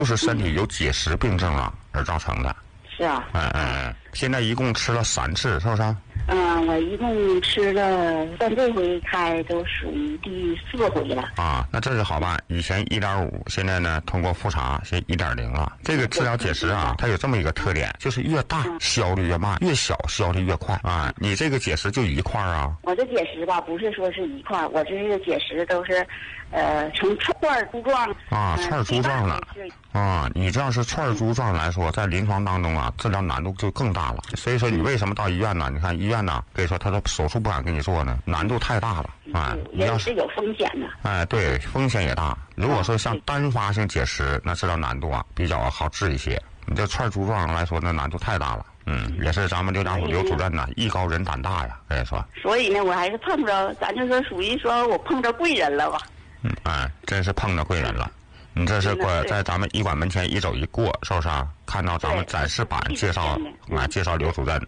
就是身体有结石病症啊而造成的。 是啊。 现在一共吃了3次，是不是？ 我一共吃了，但这回开都属于第4回了。 那这就好办。以前1.5，现在呢通过复查现在1.0了。这个治疗结石啊，它有这么一个特点，就是越大消率越慢，越小消率越快啊。你这个结石就一块啊？ 我这结石吧，不是说是一块，我这个结石都是，成串珠状。 串珠状了。你这要是串珠状来说，在临床当中啊，治疗难度就更大了。所以说，你为什么到医院呢？你看医院呢，可以说他的手术不敢给你做呢，难度太大了你要是有风险的。 对，风险也大。如果说像单发性结石，那治疗难度啊比较好治一些。你这串珠状来说，那难度太大了。也是咱们刘家虎刘主任呐，艺高人胆大呀，可以说。 所以呢，我还是碰着，咱就说属于说我碰着贵人了吧。 真是碰着贵人了。你这是在咱们医馆门前一走一过，是不是啊？看到咱们展示板介绍刘主任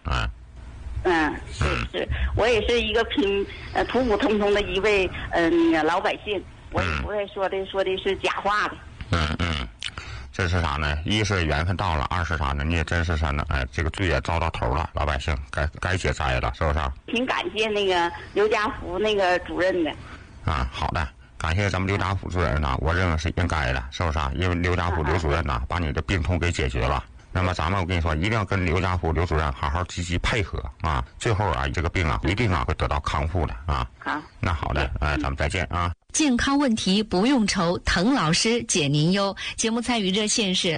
是，我也是一个普普通通的一位那个老百姓，我也不会说的是假话的。 这是啥呢？一是缘分到了，二是啥呢？你也真是啥呢？这个罪也遭到头了，老百姓该解灾了，是不是？ 挺感谢那个刘家福那个主任的。 好的。感谢咱们刘家虎主任呢，我认为是应该的，是不是啊？因为刘家虎刘主任呢，把你的病痛给解决了。那么咱们我跟你说，一定要跟刘家虎刘主任好好积极配合最后这个病一定会得到康复的好， 那好的，咱们再见健康问题不用愁，滕老师解您忧。节目参与热线是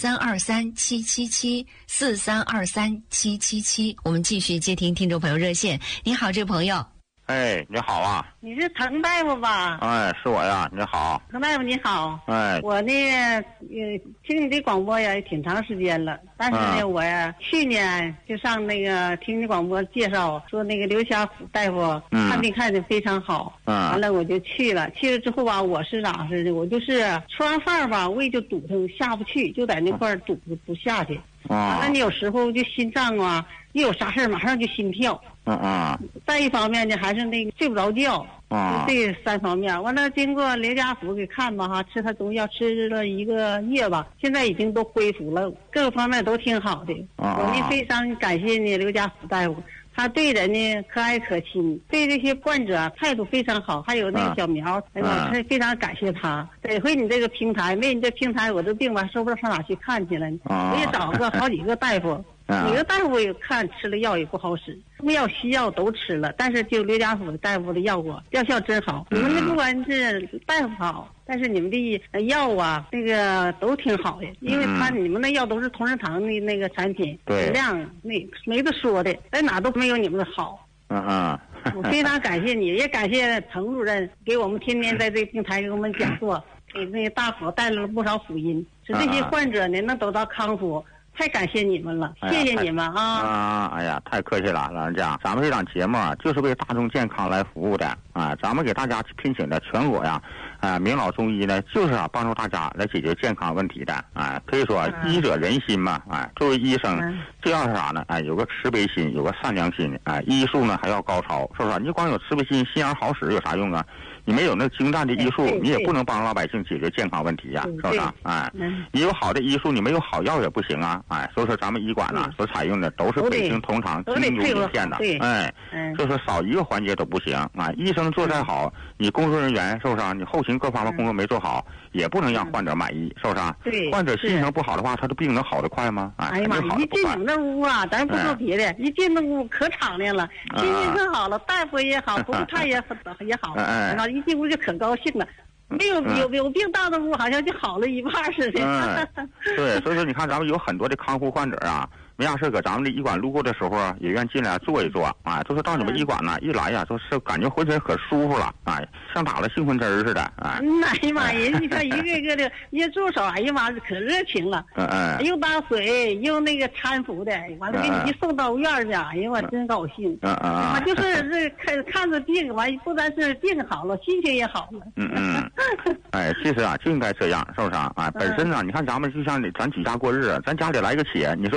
4323777743237777。我们继续接听听众朋友热线。你好，这位朋友。 你好啊！ 你是滕大夫吧？ 是我呀。你好， 滕大夫你好。我呢，听你的广播呀也挺长时间了，但是呢，我呀去年就上那个听你广播介绍说那个刘家虎大夫看病看得非常好。完了我就去了之后吧，我是咋似的？我就是吃完饭吧，胃就堵上下不去，就在那块堵不下去。完了你有时候就心脏啊，一有啥事马上就心跳。再一方面呢，还是那个睡不着觉。这3方面，完了经过刘家福给看吧吃他中药吃了1个月吧，现在已经都恢复了，各个方面都挺好的。我呢非常感谢你刘家福大夫，他对人呢可爱可亲，对这些患者态度非常好。还有那个小苗，非常感谢他。得亏你这个平台，没你这平台，我这病吧，说不知道上哪去看去了。我也找过好几个大夫。每个大夫也看吃了药也不好使，什么药西药都吃了，但是就刘家福大夫的药果疗效真好。你们不管是大夫好，但是你们的药那个都挺好的，因为你们的药都是同仁堂的那个产品，质量没得说的，在哪都没有你们的好。我非常感谢你，也感谢滕主任给我们天天在这个平台给我们讲座，给那个大伙带来了不少福音，使这些患者呢能得到康复。太感谢你们了，谢谢你们哎呀，太客气了，老人家，咱们这档节目就是为大众健康来服务的咱们给大家聘请的全国呀名老中医呢，就是帮助大家来解决健康问题的可以说医者仁心嘛作为医生这样是啥呢有个慈悲心，有个善良心医术呢还要高超，是不是？你光有慈悲心，心眼好使有啥用啊？你没有那精湛的医术，你也不能帮老百姓解决健康问题呀，是不是？你有好的医术，你没有好药也不行啊，所以说咱们医馆所采用的都是北京同厂精油一线的，就是少一个环节都不行医生做再好，你工作人员是不是？你后勤各方面工作没做好，也不能让患者满意，是不是？患者心情不好的话，他的病能好得快吗？ 哎呀妈，一进你那屋咱不说别的，一进那屋可敞亮了，心情可好了，大夫也好，同太也好，一进屋就可高兴了。没有病到的屋好像就好了一半似的。 对，所以说你看咱们有很多的康复患者没啥事搁咱们的医馆路过的时候也愿进来坐一坐都是到你们医馆一来呀，就是感觉浑身可舒服了像打了兴奋针似的哎呀妈呀，你看一个个的一助手，哎呀妈可热情了又打水又那个搀扶的，完了给你一送到院去，哎呀我真高兴就是这看着病完不单是病好了，心情也好了其实就应该这样，是不是本身你看咱们就像咱举家过日咱家里来个且，你说你可以说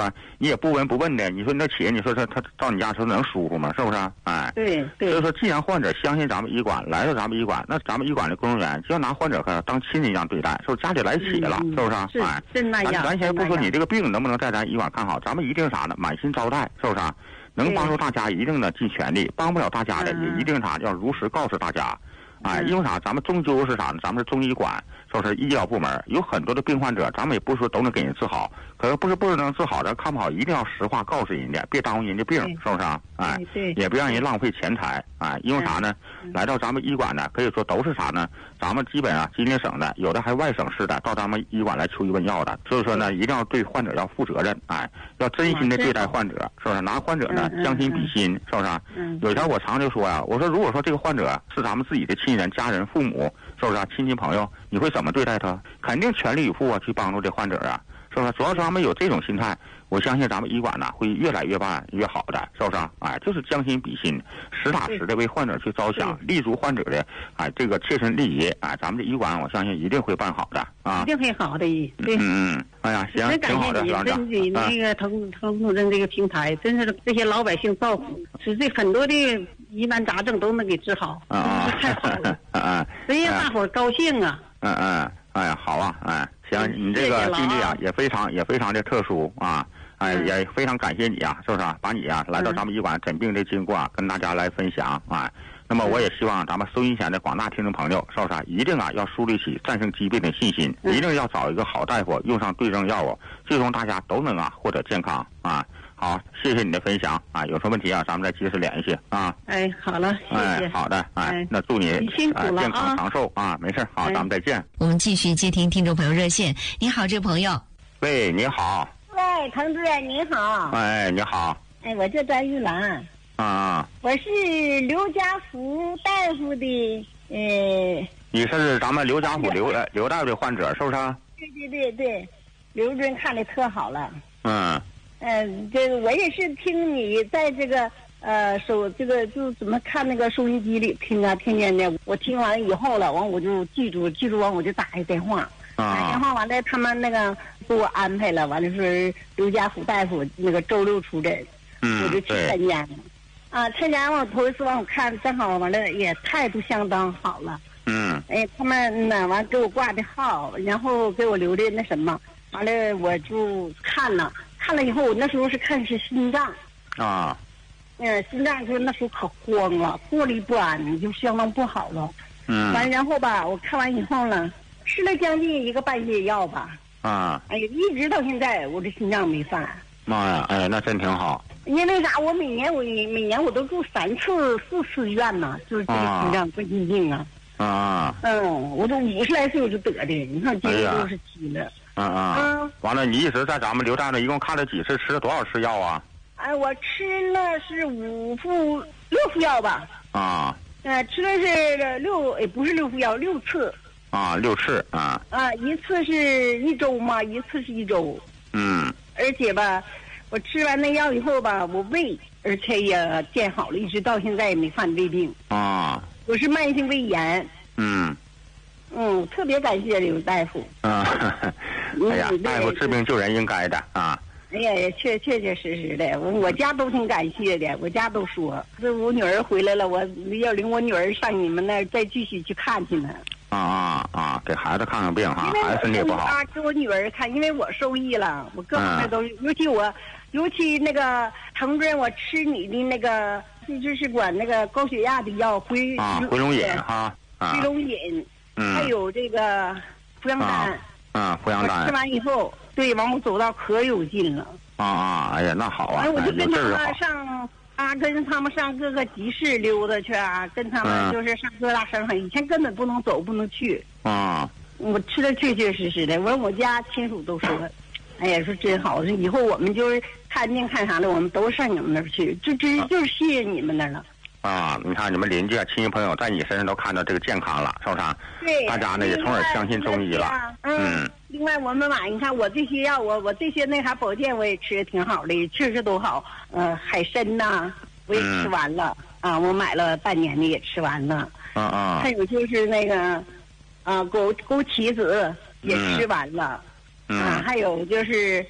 吧？你也不闻不问的，你说你那钱，你说他到你家时候能舒服吗？是不是？哎， 对。所以说，既然患者相信咱们医馆，来到咱们医馆，那咱们医馆的工作人员就要拿患者当亲戚一样对待，是不是？家里来起了，是不是？哎， 是那样。 咱先不说你这个病能不能在咱医馆看好，咱们一定啥呢？满心招待，是不是？能帮助大家一定的尽全力，帮不了大家的也一定啥要如实告诉大家。哎，因为啥？咱们终究是啥呢？咱们是中医馆，说是医疗部门，有很多的病患者，咱们也不是说都能给人治好，可是不是能治好的，看不好一定要实话告诉人家，别耽误人家病，是不是啊？哎，也别让人浪费钱财，哎，因为啥呢？来到咱们医馆呢，可以说都是啥呢？咱们基本啊，吉林省的，有的还外省市的，到咱们医馆来求医问药的，所以说呢，一定要对患者要负责任，哎，要真心的对待患者，是不是？拿患者呢将心比心，是不是？有一条我常就说呀，我说如果说这个患者是咱们自己的亲人、家人、父母，是不是？亲戚朋友，你会怎么对待他？肯定全力以赴啊，去帮助这患者啊，是不是？主要是咱们有这种心态，我相信咱们医馆呢会越来越办越好的，是不是？哎，就是将心比心，实打实的为患者去着想，立足患者的哎这个切身利益，哎，咱们这医馆我相信一定会办好的啊， 一定会好的。对， 哎呀，行，挺好的， 院长。你那个腾主任这个平台，真是这些老百姓造福，使这很多的疑难杂症都能给治好，太好了。所以大伙高兴啊。 哎呀，好啊，哎，行，你这个经历啊也非常的特殊啊，哎，也非常感谢你啊，是不是？把你啊来到咱们医馆诊病的经过跟大家来分享啊。那么我也希望咱们收音前的广大听众朋友，是不是一定啊要树立起战胜疾病的信心，一定要找一个好大夫，用上对症药物，最终大家都能啊获得健康啊。好，谢谢你的分享啊！有什么问题啊，咱们再及时联系啊。 哎，好了，谢谢。 好的，那祝你辛苦了健康长寿啊！没事，好，咱们再见。 我们继续接听听众朋友热线。你好，这朋友。 喂，你好。 喂，滕主任你好。 哎，你好。 哎，我叫张玉兰。我是刘家福大夫的， 你是咱们刘家福刘大夫的患者是不是？ 对，刘主任看的特好了。这个我也是听你在这个这个就怎么看那个收音机里听见的，我听完了以后了，完我就记住完我就打一电话，打电话完了他们那个给我安排了，完了说刘家福大夫那个周六出诊，我就去参加了。参加我头一次完我看正好完了也态度相当好了。他们完给我挂的号，然后给我留的那什么，完了我就看了以后，我那时候是看是心脏。心脏就那时候可慌了，坐立不安，就相当不好了。完然后吧，我看完以后呢，吃了将近1个半月药吧。哎呀，一直到现在我这心脏没犯。 妈呀，哎，那真挺好。 因为啥？我每年我都住4次医院呢，就是这个心脏冠心病啊。我都50来岁我就得的，你看今年67了。 完了，你一直在咱们刘大夫一共看了几次，吃了多少次药啊？ 我吃了是6副药吧。吃的是不是6副药，6次。 6次啊。 一次是1周嘛，一次是1周。而且吧，我吃完那药以后吧，我胃而且也见好了，一直到现在也没犯胃病。我是慢性胃炎。特别感谢刘大夫。 哎呀，大夫治病救人应该的啊。 哎呀，确实的，我家都挺感谢的，我家都说，这我女儿回来了，我要领我女儿上你们那儿再继续去看去呢。 给孩子看看病哈，孩子身体不好。 给我女儿看，因为我受益了，我各方面都，尤其那个滕主任，我吃你的那个就是管那个高血压的药，回龙饮哈， 回龙饮，还有这个扶阳丹。 扶阳丹。 我吃完以后，对，完我走道可有劲了。 哎呀，那好啊。 我就跟他们上跟他们上各个集市溜达去跟他们就是上各大省份，以前根本不能走，不能去。我吃的确实的，我家亲属都说，哎呀，说真好，说以后我们就是看病看啥的，我们都上你们那儿去，就是谢谢你们那儿了。 你看你们邻居亲戚朋友在你身上都看到这个健康了，是不是？ 对。 大家呢也从而相信中医了。 另外我们你看我这些药，我这些那啥保健我也吃的挺好的，确实都好。海参呐，我也吃完了。我买了半年的也吃完了。还有就是那个枸杞子也吃完了。还有就是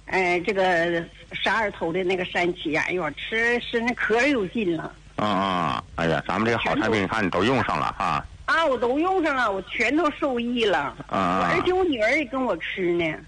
这个12头的那个山杞眼药，吃那壳有劲了。 哎呀，咱们这个好产品，看你都用上了哈。 我都用上了，我全都受益了。而且我女儿也跟我吃呢。